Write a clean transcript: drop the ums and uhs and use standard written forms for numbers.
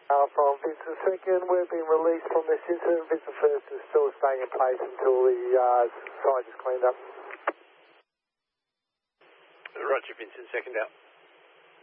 From Vincent Second, we're being released from this incident. Vincent First is still staying in place until the site is cleaned up. Roger, Vincent Second out.